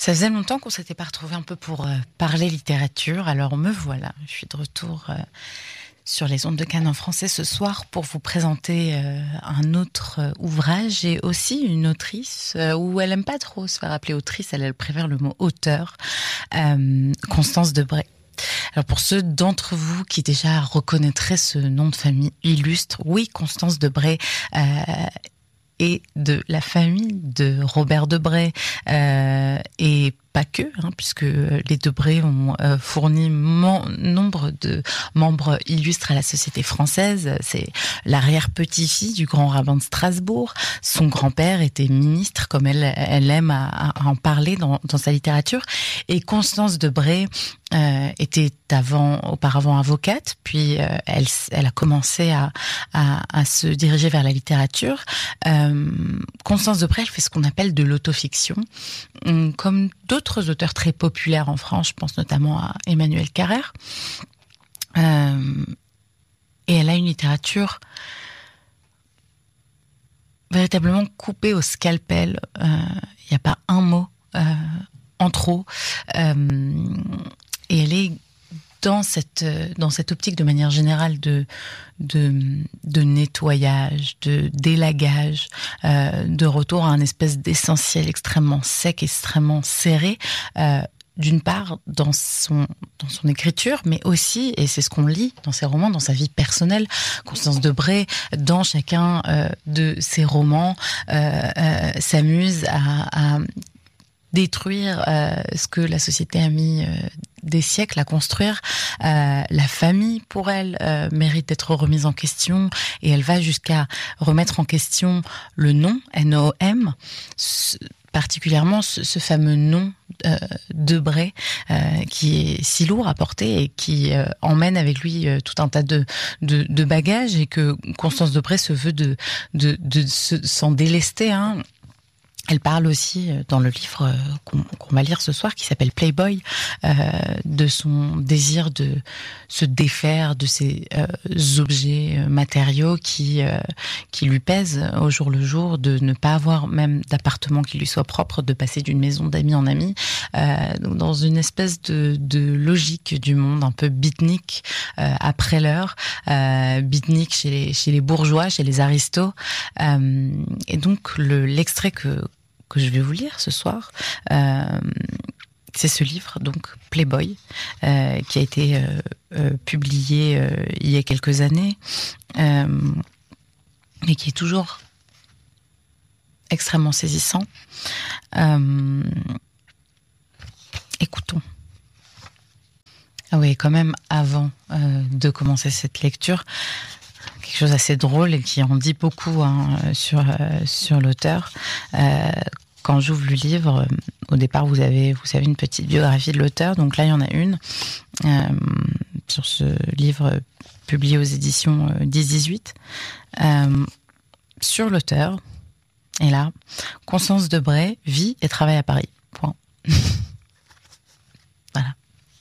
Ça faisait longtemps qu'on s'était pas retrouvés un peu pour parler littérature, alors me voilà. Je suis de retour sur les ondes de Cannes en français ce soir pour vous présenter un autre ouvrage et aussi une autrice où elle aime pas trop se faire appeler autrice, elle préfère le mot auteur, Constance Debray. Alors pour ceux d'entre vous qui déjà reconnaîtraient ce nom de famille illustre, oui, Constance Debray et de la famille de Robert Debray et pas que, puisque les Debray ont fourni nombre de membres illustres à la société française. C'est l'arrière-petit-fille du grand rabbin de Strasbourg. Son grand-père était ministre, comme elle aime à en parler dans sa littérature. Et Constance Debray était auparavant avocate, puis elle a commencé à se diriger vers la littérature. Constance Debray, elle fait ce qu'on appelle de l'autofiction, comme d'autres auteurs très populaires en France, je pense notamment à Emmanuel Carrère. Et elle a une littérature véritablement coupée au scalpel. Il n'y a pas un mot en trop. Et elle est dans cette optique de manière générale de nettoyage, de délagage, de retour à un espèce d'essentiel extrêmement sec, extrêmement serré, d'une part dans son écriture, mais aussi, et c'est ce qu'on lit dans ses romans, dans sa vie personnelle. Constance Debray, dans chacun de ses romans, s'amuse à détruire ce que la société a mis des siècles à construire. La famille, pour elle, mérite d'être remise en question, et elle va jusqu'à remettre en question le nom, N-O-M, particulièrement ce fameux nom Debray, qui est si lourd à porter et qui emmène avec lui tout un tas de bagages, et que Constance Debray se veut de s'en délester, Elle parle aussi dans le livre qu'on va lire ce soir, qui s'appelle Playboy, de son désir de se défaire de ces objets matériaux qui lui pèsent au jour le jour, de ne pas avoir même d'appartement qui lui soit propre, de passer d'une maison d'ami en ami, donc dans une espèce de logique du monde un peu beatnik après l'heure, beatnik chez les bourgeois, chez les aristos, et donc l'extrait que je vais vous lire ce soir, c'est ce livre, donc Playboy, qui a été publié il y a quelques années, et qui est toujours extrêmement saisissant. Écoutons. Ah oui, quand même, avant de commencer cette lecture, quelque chose assez drôle et qui en dit beaucoup sur l'auteur. Quand j'ouvre le livre, au départ, vous avez une petite biographie de l'auteur. Donc là, il y en a une sur ce livre publié aux éditions 10-18 sur l'auteur. Et là, Constance Debray vit et travaille à Paris. Point. Voilà.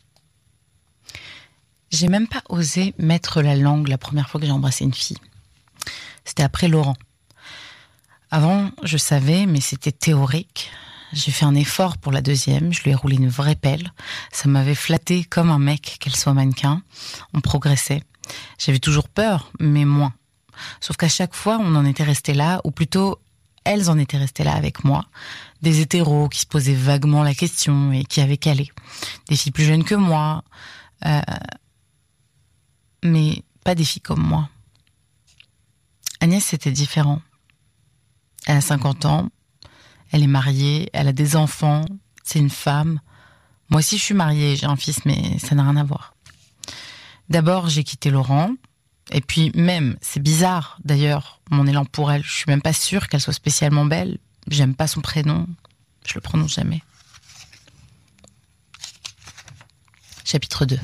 J'ai même pas osé mettre la langue la première fois que j'ai embrassé une fille. C'était après Laurent. Avant, je savais, mais c'était théorique. J'ai fait un effort pour la deuxième, je lui ai roulé une vraie pelle. Ça m'avait flatté comme un mec qu'elle soit mannequin. On progressait. J'avais toujours peur, mais moins. Sauf qu'à chaque fois, on en était resté là, ou plutôt, elles en étaient restées là avec moi. Des hétéros qui se posaient vaguement la question et qui avaient calé. Des filles plus jeunes que moi, mais pas des filles comme moi. Agnès, c'était différent. Elle a 50 ans, elle est mariée, elle a des enfants, c'est une femme. Moi aussi, je suis mariée, j'ai un fils, mais ça n'a rien à voir. D'abord, j'ai quitté Laurent, et puis même, c'est bizarre d'ailleurs, mon élan pour elle. Je suis même pas sûre qu'elle soit spécialement belle. J'aime pas son prénom, je le prononce jamais. Chapitre 2.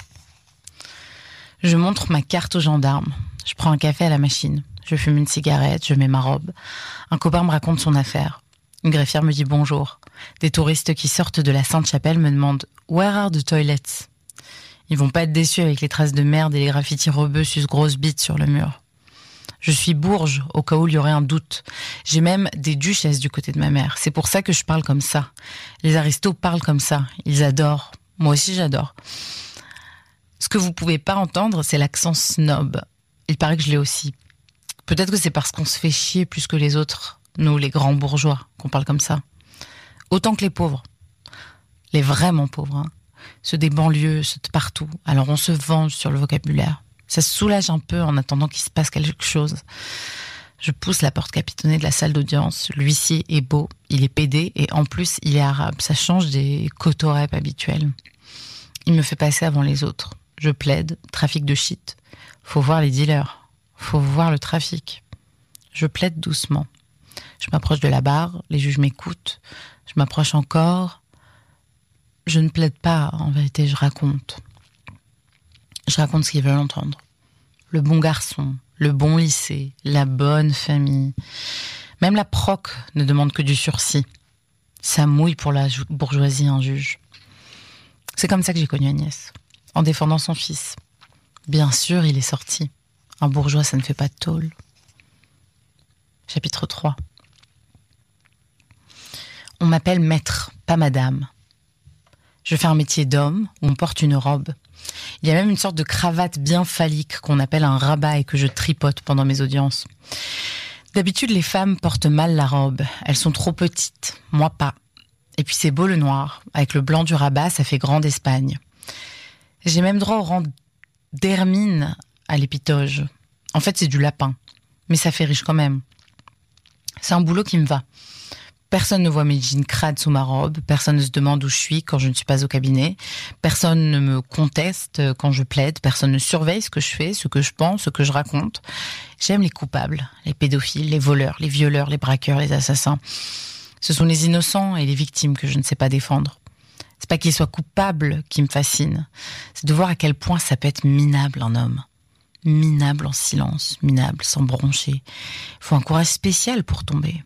Je montre ma carte aux gendarmes. Je prends un café à la machine. Je fume une cigarette, je mets ma robe. Un copain me raconte son affaire. Une greffière me dit bonjour. Des touristes qui sortent de la Sainte-Chapelle me demandent « Where are the toilets ?» Ils vont pas être déçus avec les traces de merde et les graffitis rebeux sus grosse bite sur le mur. Je suis bourge, au cas où il y aurait un doute. J'ai même des duchesses du côté de ma mère. C'est pour ça que je parle comme ça. Les aristos parlent comme ça. Ils adorent. Moi aussi, j'adore. Ce que vous pouvez pas entendre, c'est l'accent snob. Il paraît que je l'ai aussi. Peut-être que c'est parce qu'on se fait chier plus que les autres, nous, les grands bourgeois, qu'on parle comme ça. Autant que les pauvres. Les vraiment pauvres, hein. Ceux des banlieues, ceux de partout. Alors on se venge sur le vocabulaire. Ça se soulage un peu en attendant qu'il se passe quelque chose. Je pousse la porte capitonnée de la salle d'audience. L'huissier est beau, il est pédé et en plus il est arabe. Ça change des cotorep habituels. Il me fait passer avant les autres. Je plaide, trafic de shit. Faut voir les dealers. Faut voir le trafic. Je plaide doucement. Je m'approche de la barre, les juges m'écoutent. Je m'approche encore. Je ne plaide pas, en vérité, je raconte. Je raconte ce qu'ils veulent entendre. Le bon garçon, le bon lycée, la bonne famille. Même la proc ne demande que du sursis. Ça mouille pour la bourgeoisie, un juge. C'est comme ça que j'ai connu Agnès, en défendant son fils. Bien sûr, il est sorti. Un bourgeois, ça ne fait pas de tôle. Chapitre 3. On m'appelle maître, pas madame. Je fais un métier d'homme où on porte une robe. Il y a même une sorte de cravate bien phallique qu'on appelle un rabat et que je tripote pendant mes audiences. D'habitude, les femmes portent mal la robe. Elles sont trop petites. Moi, pas. Et puis c'est beau le noir. Avec le blanc du rabat, ça fait grande Espagne. J'ai même droit au rang d'hermine à l'épitoge. En fait, c'est du lapin. Mais ça fait riche quand même. C'est un boulot qui me va. Personne ne voit mes jeans crades sous ma robe. Personne ne se demande où je suis quand je ne suis pas au cabinet. Personne ne me conteste quand je plaide. Personne ne surveille ce que je fais, ce que je pense, ce que je raconte. J'aime les coupables, les pédophiles, les voleurs, les violeurs, les braqueurs, les assassins. Ce sont les innocents et les victimes que je ne sais pas défendre. C'est pas qu'ils soient coupables qui me fascine. C'est de voir à quel point ça peut être minable un homme. Minable en silence, minable sans broncher. Il faut un courage spécial pour tomber.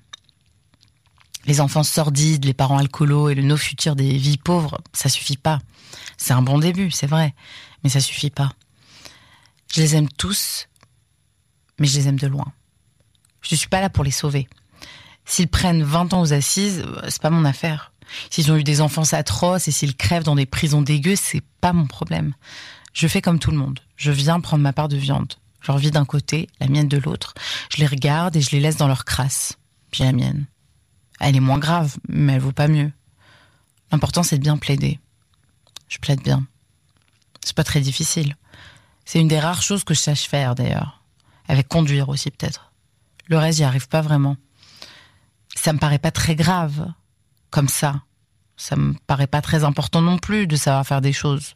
Les enfants sordides, les parents alcoolos et le no futur des vies pauvres, ça suffit pas. C'est un bon début, c'est vrai, mais ça suffit pas. Je les aime tous, mais je les aime de loin. Je suis pas là pour les sauver. S'ils prennent 20 ans aux assises, c'est pas mon affaire. S'ils ont eu des enfances atroces et s'ils crèvent dans des prisons dégueu, c'est pas mon problème. Je fais comme tout le monde. Je viens prendre ma part de viande. Je leur vis d'un côté, la mienne de l'autre. Je les regarde et je les laisse dans leur crasse. Puis la mienne. Elle est moins grave, mais elle vaut pas mieux. L'important, c'est de bien plaider. Je plaide bien. C'est pas très difficile. C'est une des rares choses que je sache faire, d'ailleurs. Avec conduire aussi, peut-être. Le reste, j'y arrive pas vraiment. Ça me paraît pas très grave, comme ça. Ça me paraît pas très important non plus de savoir faire des choses.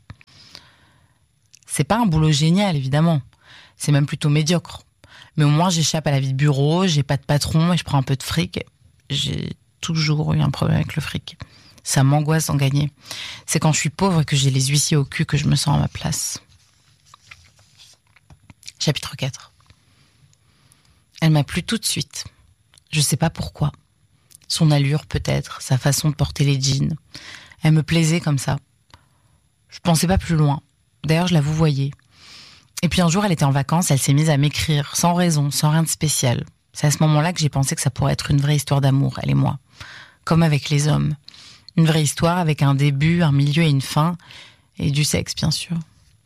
C'est pas un boulot génial, évidemment. C'est même plutôt médiocre. Mais au moins, j'échappe à la vie de bureau, j'ai pas de patron et je prends un peu de fric. J'ai toujours eu un problème avec le fric. Ça m'angoisse d'en gagner. C'est quand je suis pauvre et que j'ai les huissiers au cul que je me sens à ma place. Chapitre 4. Elle m'a plu tout de suite. Je sais pas pourquoi. Son allure peut-être, sa façon de porter les jeans. Elle me plaisait comme ça. Je pensais pas plus loin. D'ailleurs, je la vouvoyais. Et puis un jour, elle était en vacances, elle s'est mise à m'écrire, sans raison, sans rien de spécial. C'est à ce moment-là que j'ai pensé que ça pourrait être une vraie histoire d'amour, elle et moi. Comme avec les hommes. Une vraie histoire avec un début, un milieu et une fin. Et du sexe, bien sûr.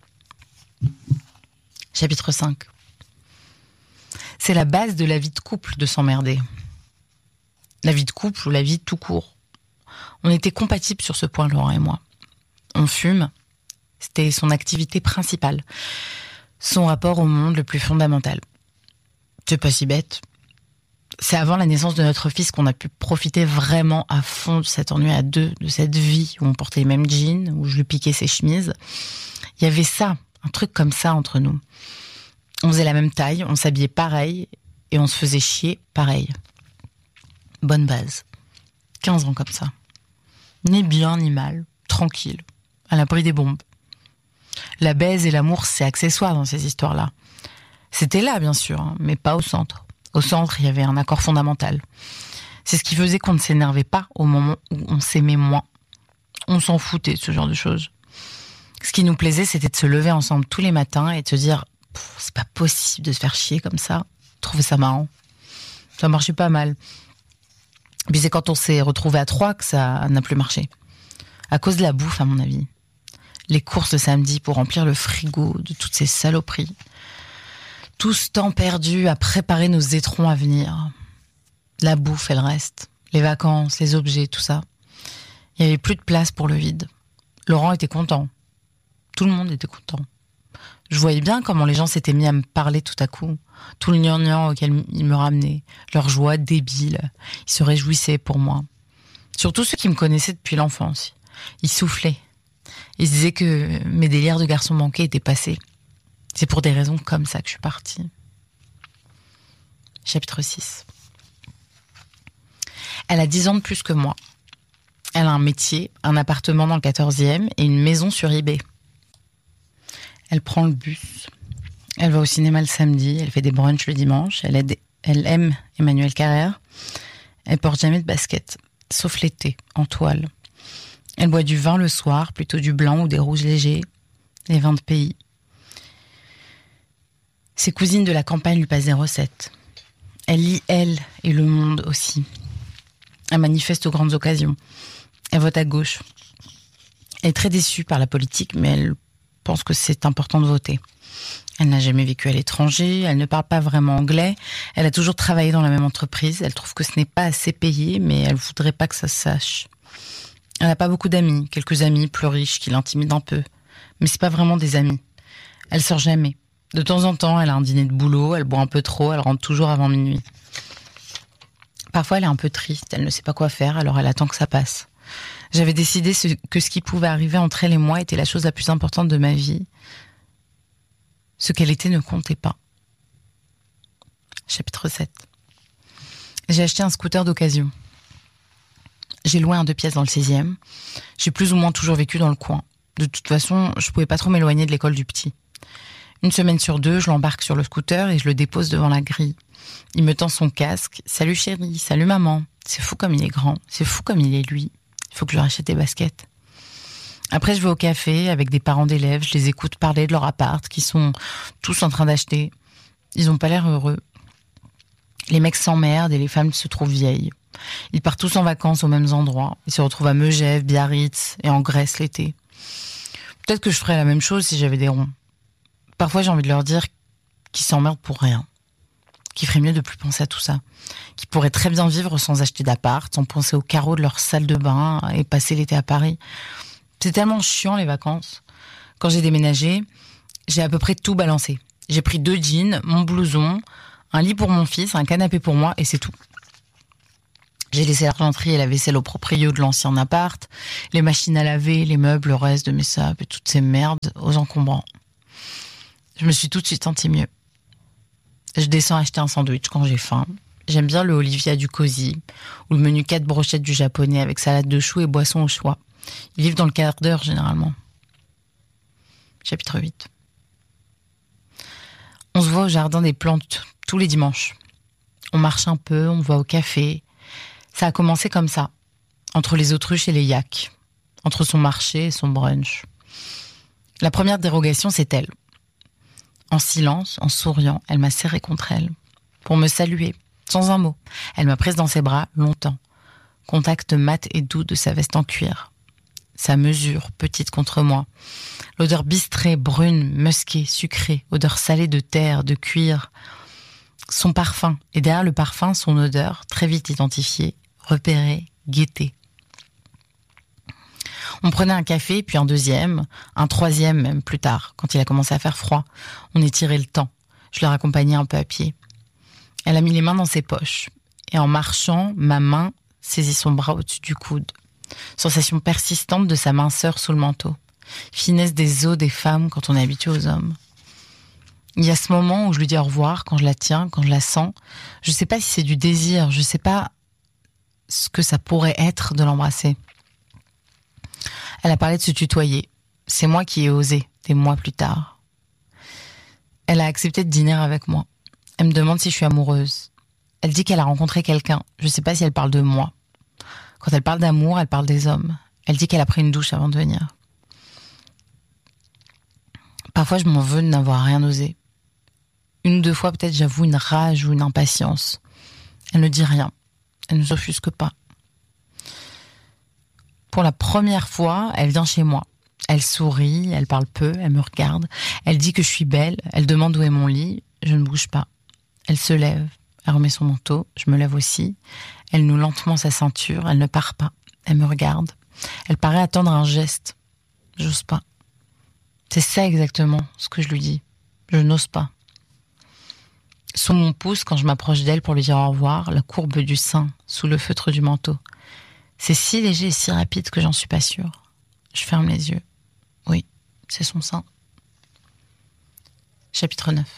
Chapitre 5. C'est la base de la vie de couple de s'emmerder. La vie de couple ou la vie tout court. On était compatibles sur ce point, Laurent et moi. On fume. C'était son activité principale. Son rapport au monde le plus fondamental. C'est pas si bête. C'est avant la naissance de notre fils qu'on a pu profiter vraiment à fond de cet ennui à deux, de cette vie où on portait les mêmes jeans, où je lui piquais ses chemises. Il y avait ça, un truc comme ça entre nous. On faisait la même taille, on s'habillait pareil et on se faisait chier pareil. Bonne base. 15 ans comme ça. Ni bien ni mal, tranquille, à l'abri des bombes. La baise et l'amour, c'est accessoire dans ces histoires-là. C'était là, bien sûr, hein, mais pas au centre. Au centre, il y avait un accord fondamental. C'est ce qui faisait qu'on ne s'énervait pas au moment où on s'aimait moins. On s'en foutait de ce genre de choses. Ce qui nous plaisait, c'était de se lever ensemble tous les matins et de se dire « C'est pas possible de se faire chier comme ça. Je trouvais ça marrant. Ça marchait pas mal. Puis c'est quand on s'est retrouvés à 3 que ça n'a plus marché. À cause de la bouffe, à mon avis. Les courses de samedi pour remplir le frigo de toutes ces saloperies. Tout ce temps perdu à préparer nos étrons à venir. La bouffe, elle reste. Les vacances, les objets, tout ça. Il n'y avait plus de place pour le vide. Laurent était content. Tout le monde était content. Je voyais bien comment les gens s'étaient mis à me parler tout à coup. Tout le gnangnan auquel ils me ramenaient. Leur joie débile. Ils se réjouissaient pour moi. Surtout ceux qui me connaissaient depuis l'enfance. Ils soufflaient. Ils se disaient que mes délires de garçon manqué étaient passés. C'est pour des raisons comme ça que je suis partie. Chapitre 6. Elle a 10 ans de plus que moi. Elle a un métier, un appartement dans le 14e et une maison sur eBay. Elle prend le bus. Elle va au cinéma le samedi. Elle fait des brunchs le dimanche. Elle aime Emmanuel Carrère. Elle porte jamais de basket, sauf l'été, en toile. Elle boit du vin le soir, plutôt du blanc ou des rouges légers, les vins de pays. Ses cousines de la campagne lui passent des recettes. Elle lit Elle et Le Monde aussi. Elle manifeste aux grandes occasions. Elle vote à gauche. Elle est très déçue par la politique, mais elle pense que c'est important de voter. Elle n'a jamais vécu à l'étranger, elle ne parle pas vraiment anglais, elle a toujours travaillé dans la même entreprise, elle trouve que ce n'est pas assez payé, mais elle voudrait pas que ça se sache. Elle n'a pas beaucoup d'amis, quelques amis plus riches qui l'intimident un peu, mais c'est pas vraiment des amis. Elle sort jamais. De temps en temps, elle a un dîner de boulot, elle boit un peu trop, elle rentre toujours avant minuit. Parfois, elle est un peu triste, elle ne sait pas quoi faire, alors elle attend que ça passe. J'avais décidé que ce qui pouvait arriver entre elle et moi était la chose la plus importante de ma vie. Ce qu'elle était ne comptait pas. Chapitre 7. J'ai acheté un scooter d'occasion. J'ai loué un 2 pièces dans le 16e. J'ai plus ou moins toujours vécu dans le coin. De toute façon, je pouvais pas trop m'éloigner de l'école du petit. Une semaine sur 2, je l'embarque sur le scooter et je le dépose devant la grille. Il me tend son casque. « Salut chérie, salut maman. C'est fou comme il est grand, c'est fou comme il est lui. Il faut que je lui rachète des baskets. » Après, je vais au café avec des parents d'élèves, je les écoute parler de leur appart, qui sont tous en train d'acheter. Ils ont pas l'air heureux. Les mecs s'emmerdent et les femmes se trouvent vieilles. Ils partent tous en vacances aux mêmes endroits. Ils se retrouvent à Megève, Biarritz et en Grèce l'été. Peut-être que je ferais la même chose si j'avais des ronds. Parfois, j'ai envie de leur dire qu'ils s'emmerdent pour rien. Qu'ils feraient mieux de plus penser à tout ça. Qu'ils pourraient très bien vivre sans acheter d'appart, sans penser aux carreaux de leur salle de bain et passer l'été à Paris. C'est tellement chiant les vacances. Quand j'ai déménagé, j'ai à peu près tout balancé. J'ai pris 2 jeans, mon blouson, un lit pour mon fils, un canapé pour moi et c'est tout. J'ai laissé l'argenterie et la vaisselle au proprio de l'ancien appart, les machines à laver, les meubles, le reste de mes sapes et toutes ces merdes aux encombrants. Je me suis tout de suite sentie mieux. Je descends acheter un sandwich quand j'ai faim. J'aime bien le Olivia du Cosy ou le menu 4 brochettes du japonais avec salade de choux et boisson au choix. Ils vivent dans le quart d'heure généralement. Chapitre 8. On se voit au jardin des plantes tous les dimanches. On marche un peu, on va au café. Ça a commencé comme ça, entre les autruches et les yaks, entre son marché et son brunch. La première dérogation, c'est elle. En silence, en souriant, elle m'a serré contre elle, pour me saluer, sans un mot. Elle m'a prise dans ses bras longtemps. Contact mat et doux de sa veste en cuir. Sa mesure, petite contre moi. L'odeur bistrée, brune, musquée, sucrée, odeur salée de terre, de cuir. Son parfum, et derrière le parfum, son odeur, très vite identifiée, repérée, guettée. On prenait un café, puis un deuxième, un troisième même plus tard, quand il a commencé à faire froid. On étirait le temps. Je la raccompagnais un peu à pied. Elle a mis les mains dans ses poches. Et en marchant, ma main saisit son bras au-dessus du coude. Sensation persistante de sa minceur sous le manteau. Finesse des os des femmes quand on est habitué aux hommes. Il y a ce moment où je lui dis au revoir, quand je la tiens, quand je la sens. Je sais pas si c'est du désir, je sais pas ce que ça pourrait être de l'embrasser. Elle a parlé de se tutoyer. C'est moi qui ai osé, des mois plus tard. Elle a accepté de dîner avec moi. Elle me demande si je suis amoureuse. Elle dit qu'elle a rencontré quelqu'un. Je sais pas si elle parle de moi. Quand elle parle d'amour, elle parle des hommes. Elle dit qu'elle a pris une douche avant de venir. Parfois, je m'en veux de n'avoir rien osé. Une ou deux fois, peut-être, j'avoue une rage ou une impatience. Elle ne dit rien. Elle ne s'offusque pas. Pour la première fois, elle vient chez moi. Elle sourit, elle parle peu, elle me regarde. Elle dit que je suis belle, elle demande où est mon lit. Je ne bouge pas. Elle se lève, elle remet son manteau, je me lève aussi. Elle noue lentement sa ceinture, elle ne part pas. Elle me regarde. Elle paraît attendre un geste. J'ose pas. C'est ça exactement ce que je lui dis. Je n'ose pas. Sous mon pouce, quand je m'approche d'elle pour lui dire au revoir, la courbe du sein sous le feutre du manteau. C'est si léger et si rapide que j'en suis pas sûre. Je ferme les yeux. Oui, c'est son sein. Chapitre 9.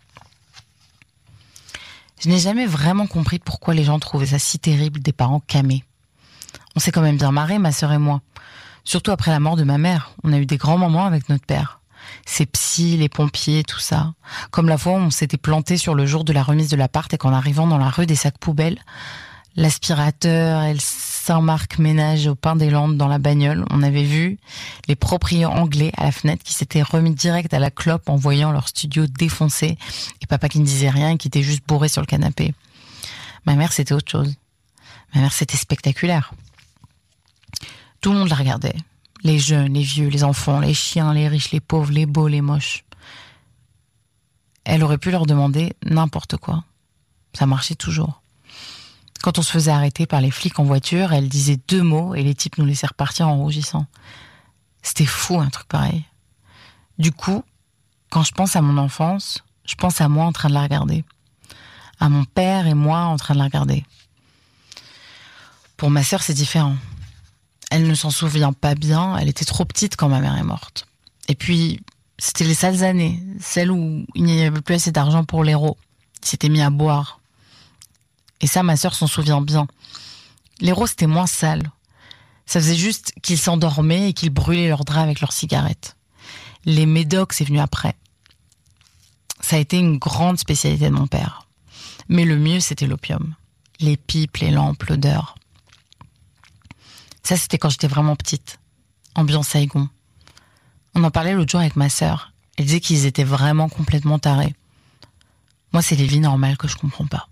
Je n'ai jamais vraiment compris pourquoi les gens trouvaient ça si terrible des parents camés. On s'est quand même bien marré, ma sœur et moi. Surtout après la mort de ma mère. On a eu des grands moments avec notre père. Ces psys, les pompiers, tout ça. Comme la fois où on s'était planté sur le jour de la remise de l'appart et qu'en arrivant dans la rue des sacs poubelles, l'aspirateur et le Saint-Marc ménage au Pain des Landes dans la bagnole, on avait vu les propriétaires anglais à la fenêtre qui s'étaient remis direct à la clope en voyant leur studio défoncé et papa qui ne disait rien et qui était juste bourré sur le canapé. Ma mère, c'était autre chose. Ma mère, c'était spectaculaire. Tout le monde la regardait. Les jeunes, les vieux, les enfants, les chiens, les riches, les pauvres, les beaux, les moches. Elle aurait pu leur demander n'importe quoi. Ça marchait toujours. Quand on se faisait arrêter par les flics en voiture, elle disait 2 mots et les types nous laissaient repartir en rougissant. C'était fou, un truc pareil. Du coup, quand je pense à mon enfance, je pense à moi en train de la regarder. À mon père et moi en train de la regarder. Pour ma sœur, c'est différent. Elle ne s'en souvient pas bien, elle était trop petite quand ma mère est morte. Et puis, c'était les sales années, celles où il n'y avait plus assez d'argent pour l'héros. Il s'était mis à boire. Et ça, ma sœur s'en souvient bien. L'héros, c'était moins sale. Ça faisait juste qu'ils s'endormaient et qu'ils brûlaient leurs draps avec leurs cigarettes. Les médocs, c'est venu après. Ça a été une grande spécialité de mon père. Mais le mieux, c'était l'opium. Les pipes, les lampes, l'odeur. Ça, c'était quand j'étais vraiment petite. Ambiance Saigon. On en parlait l'autre jour avec ma sœur. Elle disait qu'ils étaient vraiment complètement tarés. Moi, c'est les vies normales que je comprends pas.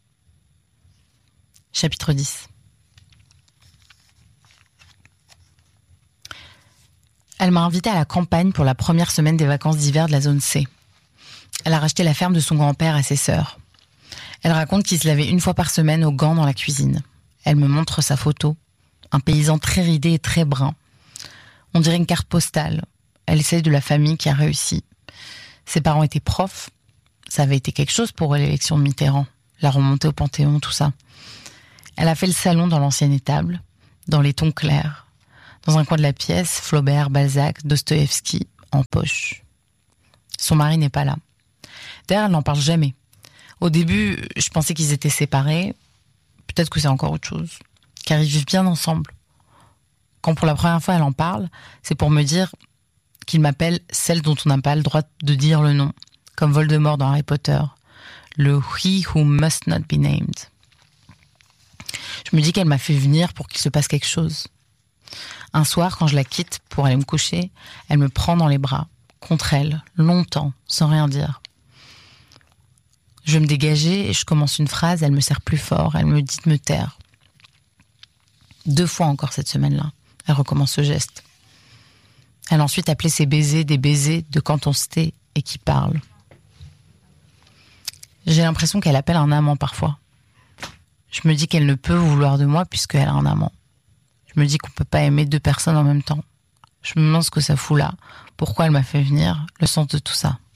Chapitre 10. Elle m'a invitée à la campagne pour la première semaine des vacances d'hiver de la zone C. Elle a racheté la ferme de son grand-père à ses sœurs. Elle raconte qu'il se lavait 1 fois par semaine aux gants dans la cuisine. Elle me montre sa photo. Un paysan très ridé et très brun. On dirait une carte postale. Elle essaie de la famille qui a réussi. Ses parents étaient profs. Ça avait été quelque chose pour l'élection de Mitterrand. La remontée au Panthéon, tout ça. Elle a fait le salon dans l'ancienne étable, dans les tons clairs. Dans un coin de la pièce, Flaubert, Balzac, Dostoïevski, en poche. Son mari n'est pas là. D'ailleurs, elle n'en parle jamais. Au début, je pensais qu'ils étaient séparés. Peut-être que c'est encore autre chose. Car ils vivent bien ensemble. Quand pour la première fois elle en parle, c'est pour me dire qu'il m'appelle celle dont on n'a pas le droit de dire le nom, comme Voldemort dans Harry Potter, le He Who Must Not Be Named. Je me dis qu'elle m'a fait venir pour qu'il se passe quelque chose. Un soir, quand je la quitte pour aller me coucher, elle me prend dans les bras, contre elle, longtemps, sans rien dire. Je vais me dégager et je commence une phrase, elle me serre plus fort, elle me dit de me taire. 2 fois encore cette semaine-là, elle recommence ce geste. Elle a ensuite appelé ses baisers des baisers de quand on se tait et qui parlent. J'ai l'impression qu'elle appelle un amant parfois. Je me dis qu'elle ne peut vouloir de moi puisqu'elle a un amant. Je me dis qu'on peut pas aimer 2 personnes en même temps. Je me demande ce que ça fout là, pourquoi elle m'a fait venir, le sens de tout ça.